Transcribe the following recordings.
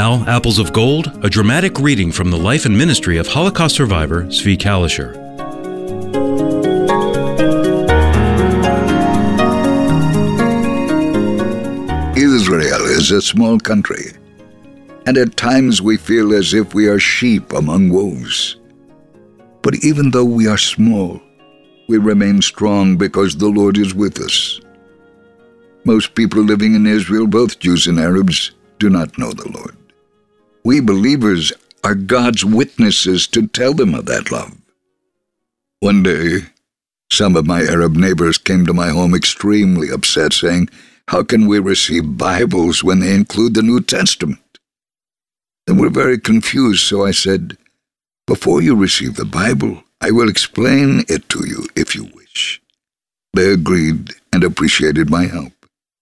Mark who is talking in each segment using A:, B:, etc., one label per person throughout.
A: Now, Apples of Gold, a dramatic reading from the life and ministry of Holocaust survivor Zvi Kalisher.
B: Israel is a small country, and at times we feel as if we are sheep among wolves. But even though we are small, we remain strong because the Lord is with us. Most people living in Israel, both Jews and Arabs, do not know the Lord. We believers are God's witnesses to tell them of that love. One day, some of my Arab neighbors came to my home extremely upset, saying, "How can we receive Bibles when they include the New Testament?" They were very confused, so I said, "Before you receive the Bible, I will explain it to you if you wish." They agreed and appreciated my help.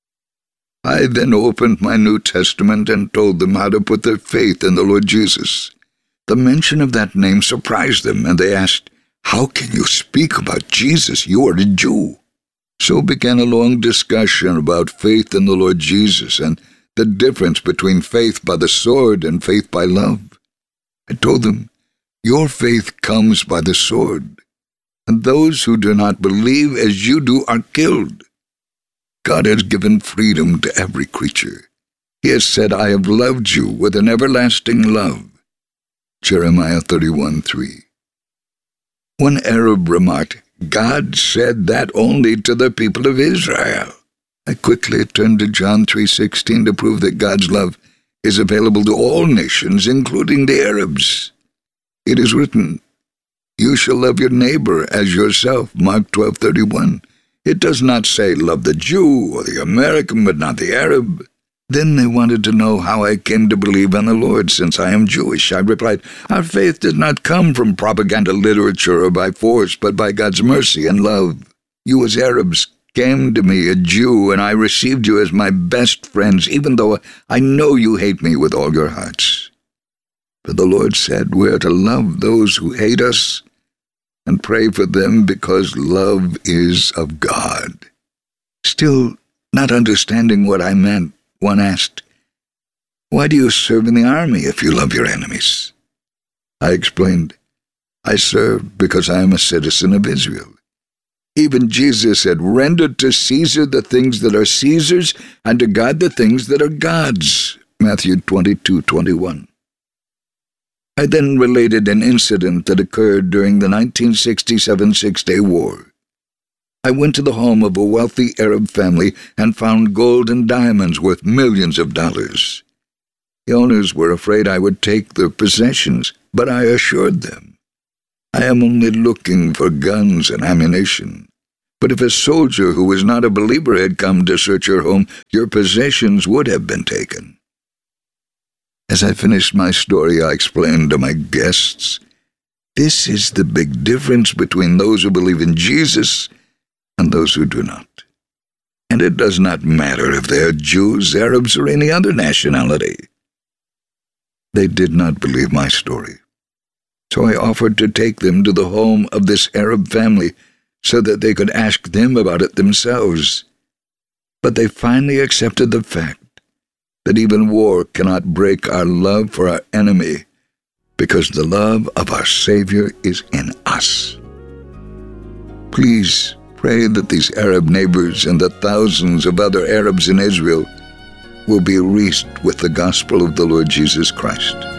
B: I then opened my New Testament and told them how to put their faith in the Lord Jesus. The mention of that name surprised them, and they asked, "How can you speak about Jesus? You are a Jew." So began a long discussion about faith in the Lord Jesus and the difference between faith by the sword and faith by love. I told them, "Your faith comes by the sword, and those who do not believe as you do are killed. God has given freedom to every creature. He has said, 'I have loved you with an everlasting love.'" Jeremiah 31:3. One Arab remarked, "God said that only to the people of Israel." I quickly turned to John 3:16 to prove that God's love is available to all nations, including the Arabs. It is written, "You shall love your neighbor as yourself," Mark 12:31. It does not say, "Love the Jew or the American, but not the Arab." Then they wanted to know how I came to believe on the Lord, since I am Jewish. I replied, "Our faith did not come from propaganda literature or by force, but by God's mercy and love. You as Arabs came to me, a Jew, and I received you as my best friends, even though I know you hate me with all your hearts. For the Lord said, we are to love those who hate us and pray for them because love is of God." Still not understanding what I meant, one asked, "Why do you serve in the army if you love your enemies?" I explained, "I serve because I am a citizen of Israel. Even Jesus said, 'Render to Caesar the things that are Caesar's, and to God the things that are God's,' Matthew 22:21. I then related an incident that occurred during the 1967 Six-Day War. I went to the home of a wealthy Arab family and found gold and diamonds worth millions of dollars. The owners were afraid I would take their possessions, but I assured them, "I am only looking for guns and ammunition. But if a soldier who was not a believer had come to search your home, your possessions would have been taken." As I finished my story, I explained to my guests, "This is the big difference between those who believe in Jesus and those who do not. And it does not matter if they are Jews, Arabs, or any other nationality." They did not believe my story, so I offered to take them to the home of this Arab family so that they could ask them about it themselves. But they finally accepted the fact that even war cannot break our love for our enemy, because the love of our Savior is in us. Please pray that these Arab neighbors and the thousands of other Arabs in Israel will be reached with the gospel of the Lord Jesus Christ.